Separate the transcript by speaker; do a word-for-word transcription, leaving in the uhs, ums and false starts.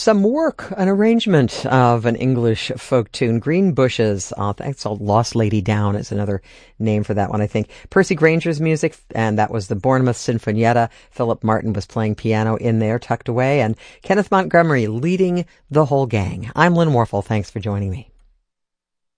Speaker 1: some work, an arrangement of an English folk tune, Green Bushes. Uh, it's called Lost Lady Down is another name for that one, I think. Percy Granger's music, and that was the Bournemouth Sinfonietta. Philip Martin was playing piano in there, tucked away, and Kenneth Montgomery leading the whole gang. I'm Lynn Warfel. Thanks for joining me.